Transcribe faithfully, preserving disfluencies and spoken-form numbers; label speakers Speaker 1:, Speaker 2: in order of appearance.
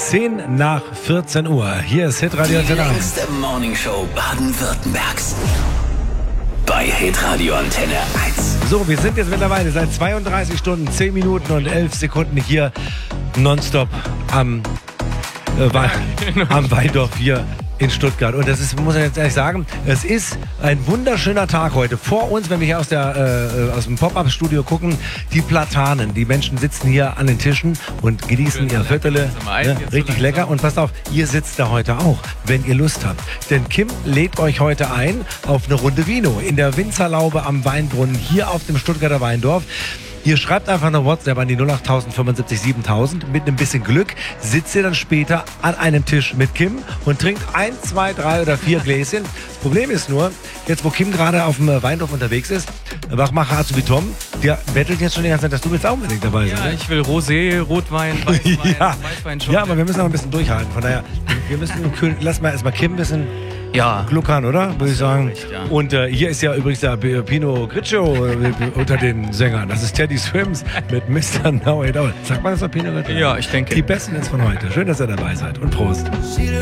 Speaker 1: zehn nach vierzehn Uhr. Hier ist Hitradio Antenne
Speaker 2: Die
Speaker 1: eins.
Speaker 2: längste Morningshow Baden-Württembergs. Bei Hitradio Antenne eins.
Speaker 1: So, wir sind jetzt mittlerweile seit zweiunddreißig Stunden, zehn Minuten und elf Sekunden hier nonstop am, äh, Wei- am Weindorf hier in Stuttgart. Und das ist, muss ich jetzt ehrlich sagen, es ist ein wunderschöner Tag heute. Vor uns, wenn wir hier aus, der, äh, aus dem Pop-Up-Studio gucken, die Platanen. Die Menschen sitzen hier an den Tischen und genießen ihr Viertele. Ne, richtig lecker. Und passt auf, ihr sitzt da heute auch, wenn ihr Lust habt. Denn Kim lädt euch heute ein auf eine Runde Vino in der Winzerlaube am Weinbrunnen hier auf dem Stuttgarter Weindorf. Ihr schreibt einfach eine WhatsApp an die null acht fünfundsiebzig siebentausend. Mit einem bisschen Glück sitzt ihr dann später an einem Tisch mit Kim und trinkt ein, zwei, drei oder vier Gläschen. Das Problem ist nur, jetzt wo Kim gerade auf dem Weindorf unterwegs ist, Wachmacher Azubi Tom, der bettelt jetzt schon die ganze Zeit, dass du willst auch unbedingt dabei sein.
Speaker 3: Ja,
Speaker 1: Ne?
Speaker 3: ich will Rosé, Rotwein, Weißwein,
Speaker 1: ja.
Speaker 3: Weißwein schon.
Speaker 1: ja, aber wir müssen auch ein bisschen durchhalten. Von daher, wir müssen kühl, lass mal erstmal Kim ein bisschen
Speaker 3: Ja.
Speaker 1: gluckern, oder? Würde ich sagen.
Speaker 3: recht, ja.
Speaker 1: Und äh, hier ist ja übrigens der P- Pino Gritschow äh, unter den Sängern. Das ist Teddy Swims mit Mister Know It All. Sagt man das noch, Pino Gritschow?
Speaker 3: Ja, ich denke.
Speaker 1: Die Besten ist von heute. Schön, dass ihr dabei seid. Und Prost.